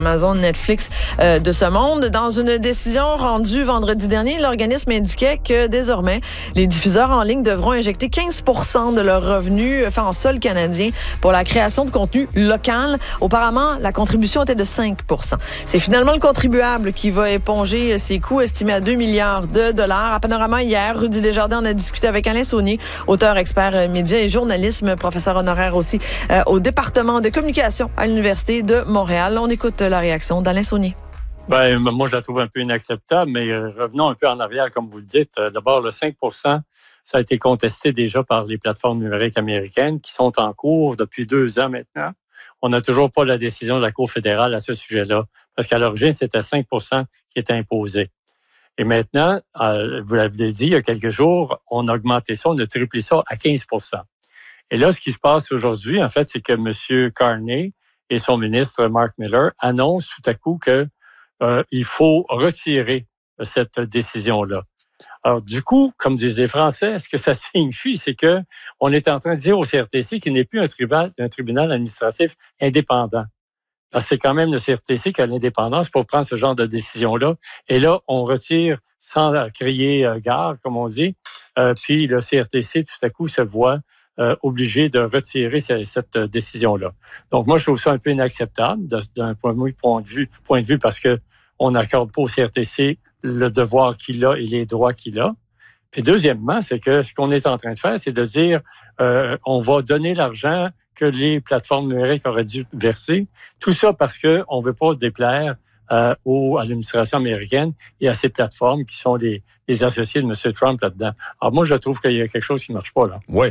Amazon, Netflix de ce monde. Dans une décision rendue vendredi dernier, l'organisme indiquait que désormais, les diffuseurs en ligne devront injecter 15% de leurs revenus faits en sol canadien pour la création de contenu local. Auparavant, la contribution était de 5%. C'est finalement le contribuable qui va éponger ses coûts estimés à 2 milliards de dollars. À Panorama hier, Rudy Desjardins en a discuté avec Alain Saunier, auteur, expert médias et journalisme, professeur honoraire aussi au département de communication à l'Université de Montréal. On écoute la réaction d'Alain Saunier. Ben, moi, je la trouve un peu inacceptable, mais revenons un peu en arrière, comme vous le dites. D'abord, le 5%, ça a été contesté déjà par les plateformes numériques américaines qui sont en cours depuis 2 ans maintenant. On n'a toujours pas la décision de la Cour fédérale à ce sujet-là, parce qu'à l'origine, c'était 5% qui était imposé. Et maintenant, vous l'avez dit, il y a quelques jours, on a augmenté ça, on a triplé ça à 15%. Et là, ce qui se passe aujourd'hui, en fait, c'est que M. Carney et son ministre Mark Miller annoncent tout à coup que il faut retirer cette décision-là. Alors, du coup, comme disent les Français, ce que ça signifie, c'est que on est en train de dire au CRTC qu'il n'est plus un tribunal administratif indépendant. Parce que c'est quand même le CRTC qui a l'indépendance pour prendre ce genre de décision-là. Et là, on retire sans crier gare, comme on dit. Puis le CRTC, tout à coup, se voit obligé de retirer cette décision-là. Donc, moi, je trouve ça un peu inacceptable d'un point de vue parce que on n'accorde pas au CRTC le devoir qu'il a et les droits qu'il a. Puis deuxièmement, c'est que ce qu'on est en train de faire, c'est de dire on va donner l'argent que les plateformes numériques auraient dû verser. Tout ça parce qu'on ne veut pas déplaire à l'administration américaine et à ces plateformes qui sont les associés de M. Trump là-dedans. Alors moi, je trouve qu'il y a quelque chose qui ne marche pas là. Oui.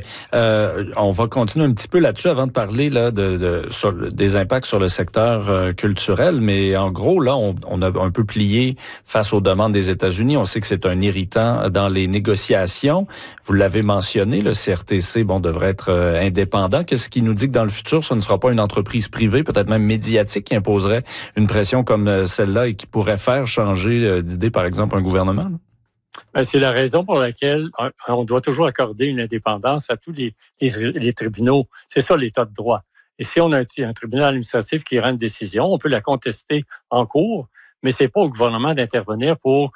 On va continuer un petit peu là-dessus avant de parler là, des impacts sur le secteur culturel. Mais en gros, là, on a un peu plié face aux demandes des États-Unis. On sait que c'est un irritant dans les négociations. Vous l'avez mentionné, le CRTC devrait être indépendant. Qu'est-ce qui nous dit que dans le futur, ce ne sera pas une entreprise privée, peut-être même médiatique, qui imposerait une pression comme celle-là et qui pourrait faire changer d'idée, par exemple, un gouvernement? Ben, c'est la raison pour laquelle on doit toujours accorder une indépendance à tous les tribunaux. C'est ça, l'état de droit. Et si on a un tribunal administratif qui rend une décision, on peut la contester en cours, mais c'est pas au gouvernement d'intervenir pour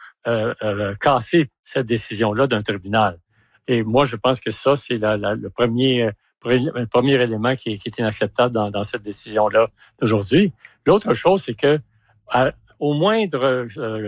casser cette décision-là d'un tribunal. Et moi, je pense que ça, c'est le premier élément qui est inacceptable dans cette décision-là d'aujourd'hui. L'autre chose, c'est que au moindre,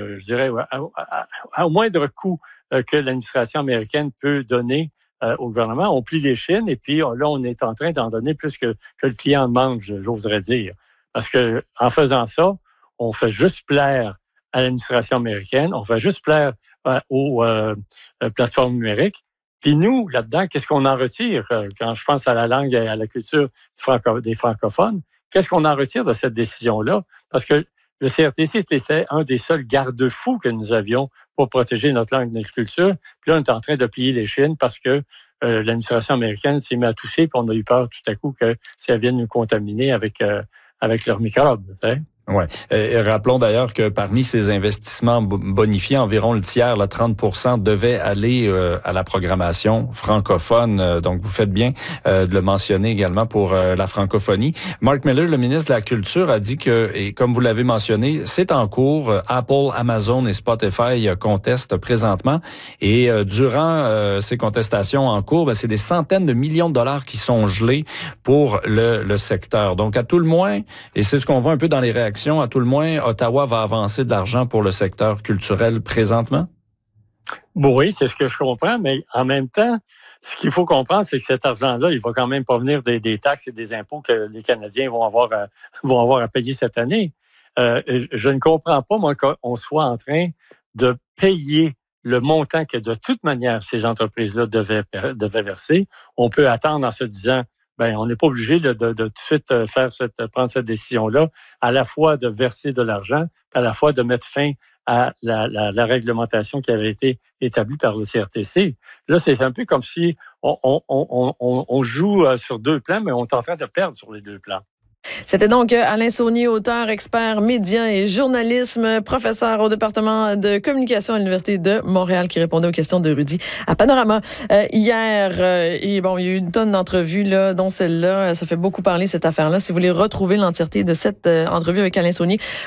au moindre coût que l'administration américaine peut donner au gouvernement, on plie les chines et puis là, on est en train d'en donner plus que le client demande, j'oserais dire. Parce que en faisant ça, on fait juste plaire à l'administration américaine, on fait juste plaire aux plateformes numériques. Puis nous, là-dedans, qu'est-ce qu'on en retire? Quand je pense à la langue et à la culture des francophones, qu'est-ce qu'on en retire de cette décision-là? Parce que le CRTC était un des seuls garde-fous que nous avions pour protéger notre langue et notre culture. Puis là, on est en train de plier les chines parce que l'administration américaine s'est mise à tousser puis on a eu peur tout à coup que ça vienne nous contaminer avec leurs microbes. Ouais. Rappelons d'ailleurs que parmi ces investissements bonifiés, environ le tiers, 30%, devait aller à la programmation francophone. Donc, vous faites bien de le mentionner également pour la francophonie. Mark Miller, le ministre de la Culture, a dit que, et comme vous l'avez mentionné, c'est en cours. Apple, Amazon et Spotify contestent présentement. Et durant ces contestations en cours, c'est des centaines de millions de dollars qui sont gelés pour le secteur. Donc, à tout le moins, et c'est ce qu'on voit un peu dans les réactions, à tout le moins, Ottawa va avancer de l'argent pour le secteur culturel présentement? Oui, c'est ce que je comprends, mais en même temps, ce qu'il faut comprendre, c'est que cet argent-là, il va quand même pas venir des taxes et des impôts que les Canadiens vont avoir à payer cette année. Je ne comprends pas, moi, qu'on soit en train de payer le montant que, de toute manière, ces entreprises-là devaient verser. On peut attendre en se disant, on n'est pas obligé de tout de suite prendre cette décision-là, à la fois de verser de l'argent, à la fois de mettre fin à la réglementation qui avait été établie par le CRTC. Là, c'est un peu comme si on joue sur 2 plans, mais on est en train de perdre sur les 2 plans. C'était donc Alain Saunier, auteur, expert, média et journalisme, professeur au département de communication à l'Université de Montréal, qui répondait aux questions de Rudy à Panorama hier. Et bon, il y a eu une tonne d'entrevues, là, dont celle-là. Ça fait beaucoup parler, cette affaire-là. Si vous voulez retrouver l'entièreté de cette entrevue avec Alain Saunier,